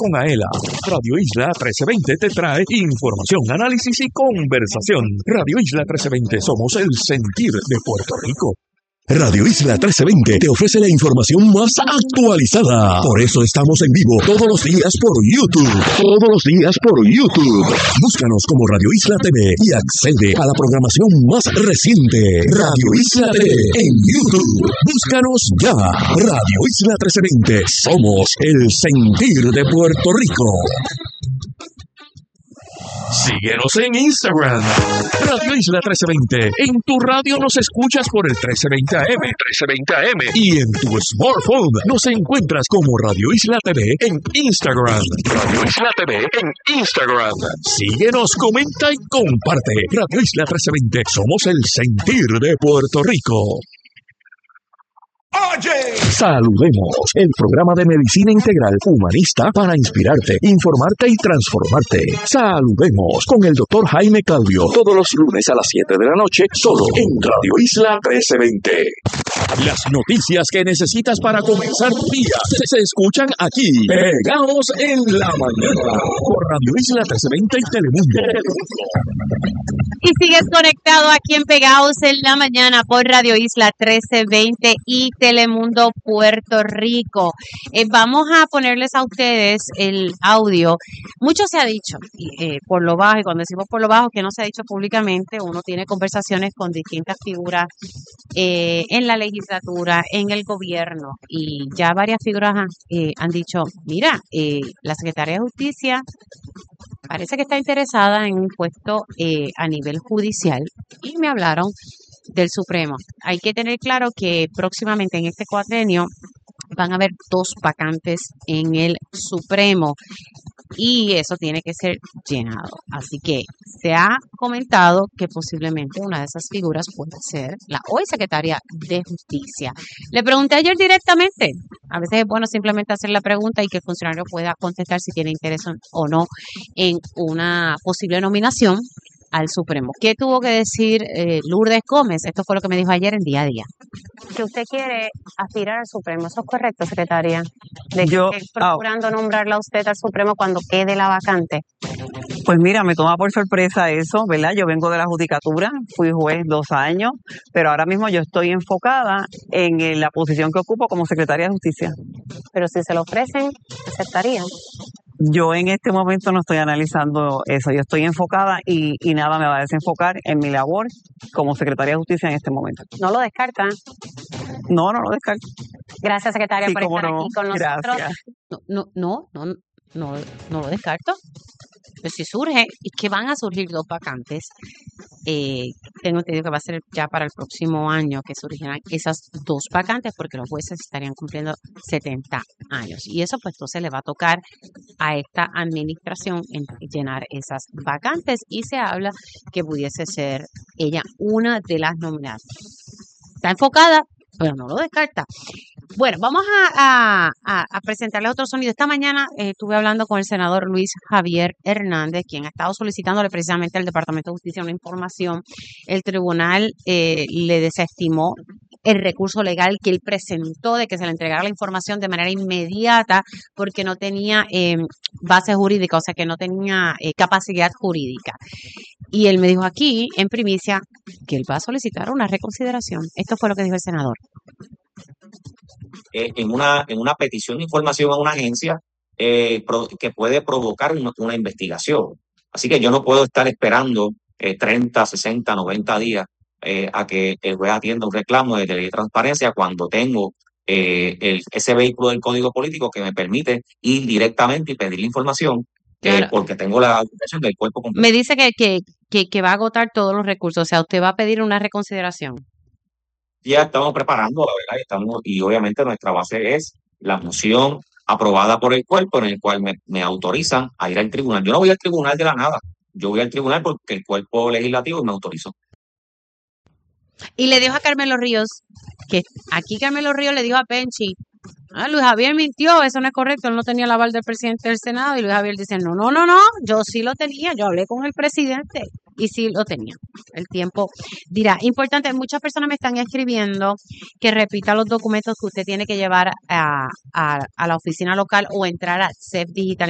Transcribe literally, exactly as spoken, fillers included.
con Aela. Radio Isla trece veinte te trae información, análisis y conversación. Radio Isla trece veinte, somos el sentir de Puerto Rico. Radio Isla trece veinte te ofrece la información más actualizada. Por eso estamos en vivo todos los días por YouTube. Todos los días por YouTube. Búscanos como Radio Isla T V y accede a la programación más reciente. Radio Isla T V en YouTube. Búscanos ya. Radio Isla trece veinte. Somos el sentir de Puerto Rico. Síguenos en Instagram, Radio Isla trece veinte. En tu radio nos escuchas por el trece veinte A M, trece veinte A M. Y en tu smartphone nos encuentras como Radio Isla T V en Instagram. Radio Isla T V en Instagram. Síguenos, comenta y comparte. Radio Isla trece veinte. Somos el sentir de Puerto Rico. Oye, saludemos, el programa de medicina integral humanista para inspirarte, informarte y transformarte. Saludemos con el doctor Jaime Claudio, todos los lunes a las siete de la noche, solo en Radio Isla trece veinte. Las noticias que necesitas para comenzar tu día se, se escuchan aquí, pegados en la mañana, por Radio Isla trece veinte y Telemundo. Y sigues conectado aquí en Pegados en la Mañana por Radio Isla trece veinte y Telemundo Puerto Rico. Eh, vamos a ponerles a ustedes el audio. Mucho se ha dicho eh, por lo bajo, y cuando decimos por lo bajo, que no se ha dicho públicamente, uno tiene conversaciones con distintas figuras eh, en la legislatura, en el gobierno, y ya varias figuras han, eh, han dicho, mira, eh, la Secretaría de Justicia parece que está interesada en un puesto eh, a nivel judicial, y me hablaron del Supremo. Hay que tener claro que próximamente en este cuatrenio van a haber dos vacantes en el Supremo y eso tiene que ser llenado. Así que se ha comentado que posiblemente una de esas figuras puede ser la hoy secretaria de Justicia. Le pregunté ayer directamente. A veces es bueno simplemente hacer la pregunta y que el funcionario pueda contestar si tiene interés o no en una posible nominación al Supremo. ¿Qué tuvo que decir eh, Lourdes Gómez? Esto fue lo que me dijo ayer en Día a Día. Que usted quiere aspirar al Supremo, ¿eso es correcto, secretaria? De Yo, que procurando oh. nombrarla a usted al Supremo cuando quede la vacante. Pues mira, me toma por sorpresa eso, ¿verdad? Yo vengo de la judicatura, fui juez dos años, pero ahora mismo yo estoy enfocada en la posición que ocupo como secretaria de Justicia. Pero si se lo ofrecen, ¿aceptaría? Yo en este momento no estoy analizando eso, yo estoy enfocada y, y nada me va a desenfocar en mi labor como secretaria de Justicia en este momento. ¿No lo descarta? No, no lo descarto. Gracias, secretaria, sí, por estar no. aquí con nosotros. Gracias. No, no, no, no, no, no lo descarto. Pues si surge, y que van a surgir dos vacantes, eh, tengo entendido que va a ser ya para el próximo año que surgirán esas dos vacantes porque los jueces estarían cumpliendo setenta años. Y eso pues entonces le va a tocar a esta administración en llenar esas vacantes y se habla que pudiese ser ella una de las nominadas. Está enfocada, pero no lo descarta. Bueno, vamos a, a, a presentarles otro sonido. Esta mañana eh, estuve hablando con el senador Luis Javier Hernández, quien ha estado solicitándole precisamente al Departamento de Justicia una información. El tribunal eh, le desestimó el recurso legal que él presentó de que se le entregara la información de manera inmediata porque no tenía eh, base jurídica, o sea que no tenía eh, capacidad jurídica. Y él me dijo aquí, en primicia, que él va a solicitar una reconsideración. Esto fue lo que dijo el senador. Eh, en una en una petición de información a una agencia eh, pro, que puede provocar una, una investigación. Así que yo no puedo estar esperando eh, treinta, sesenta, noventa días eh, a que el juez atienda un reclamo de ley de transparencia cuando tengo eh, el, ese vehículo del Código Político que me permite ir directamente y pedir la información eh, claro. porque tengo la autorización del cuerpo completo. Me dice que, que, que, que va a agotar todos los recursos, o sea, usted va a pedir una reconsideración. Ya estamos preparando, la verdad, estamos, y obviamente nuestra base es la moción aprobada por el cuerpo en el cual me, me autorizan a ir al tribunal. Yo no voy al tribunal de la nada, yo voy al tribunal porque el cuerpo legislativo me autorizó. Y le dijo a Carmelo Ríos, que aquí Carmelo Ríos le dijo a Penchi, ah, Luis Javier mintió, eso no es correcto, él no tenía el aval del presidente del Senado, y Luis Javier dice, no, no, no, no, yo sí lo tenía, yo hablé con el presidente. Y sí lo tenía. El tiempo dirá. Importante, muchas personas me están escribiendo que repita los documentos que usted tiene que llevar a, a, a la oficina local o entrar a C E P Digital.